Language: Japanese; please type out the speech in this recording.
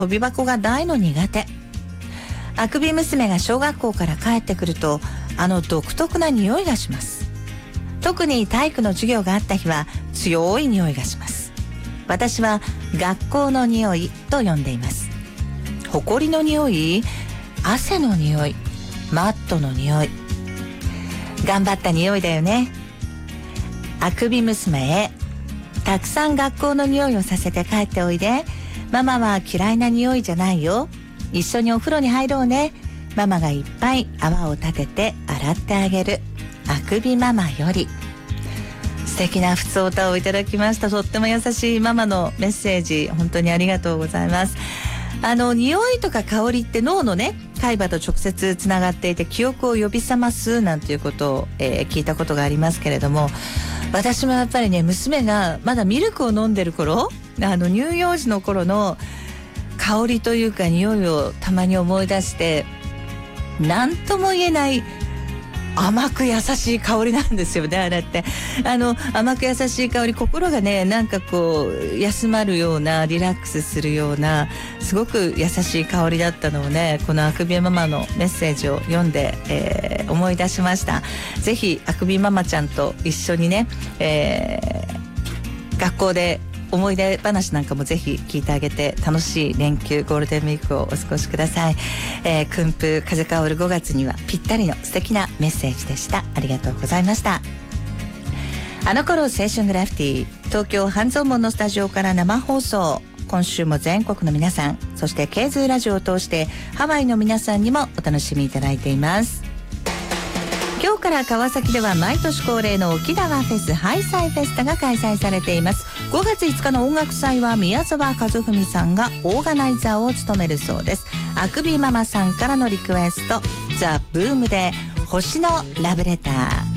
跳び箱が大の苦手。あくび娘が小学校から帰ってくると独特な匂いがします。特に体育の授業があった日は強い匂いがします。私は学校の匂いと呼んでいます。埃の匂い、汗の匂い、マットの匂い、頑張った匂いだよね。あくび娘へ、たくさん学校の匂いをさせて帰っておいで。ママは嫌いな匂いじゃないよ。一緒にお風呂に入ろうね。ママがいっぱい泡を立てて洗ってあげる。あくびママより。素敵なふつおたをいただきました。とっても優しいママのメッセージ、本当にありがとうございます。匂いとか香りって脳のね、海馬と直接つながっていて記憶を呼び覚ますなんていうことを、聞いたことがありますけれども、私もやっぱりね、娘がまだミルクを飲んでる頃、乳幼児の頃の香りというか匂いをたまに思い出して、何とも言えない甘く優しい香りなんですよね、あれって。甘く優しい香り、心がね、なんかこう休まるような、リラックスするような、すごく優しい香りだったのをね、このあくびママのメッセージを読んで、思い出しました。ぜひあくびママちゃんと一緒にね、学校で思い出話なんかもぜひ聞いてあげて、楽しい連休、ゴールデンウィークをお過ごしください。訓風風香る5月にはぴったりの素敵なメッセージでした。ありがとうございました。あの頃青春グラフィティ、東京半蔵門のスタジオから生放送。今週も全国の皆さん、そしてケーズーラジオを通してハワイの皆さんにもお楽しみいただいています。今日から川崎では毎年恒例の沖縄フェスハイサイフェスタが開催されています。5月5日の音楽祭は宮沢和文さんがオーガナイザーを務めるそうです。あくびママさんからのリクエスト、ザ・ブームで星のラブレター。